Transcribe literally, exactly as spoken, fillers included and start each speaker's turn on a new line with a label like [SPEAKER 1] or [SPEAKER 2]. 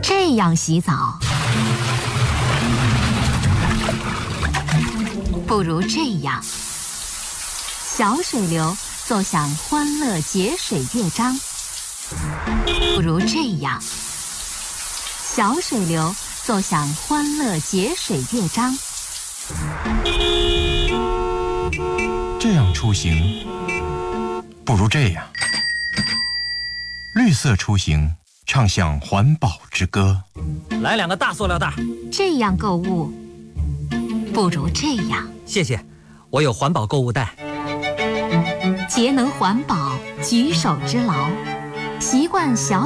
[SPEAKER 1] 这样洗澡，不如这样。小水流奏响欢乐节水乐章，不如这样。小水流奏响欢乐节水乐章。
[SPEAKER 2] 这样出行，不如这样。绿色出行，唱响环保之歌。
[SPEAKER 3] 来两个大塑料袋。
[SPEAKER 1] 这样购物，不如这样。
[SPEAKER 3] 谢谢，我有环保购物袋。
[SPEAKER 1] 节能环保，举手之劳，习惯小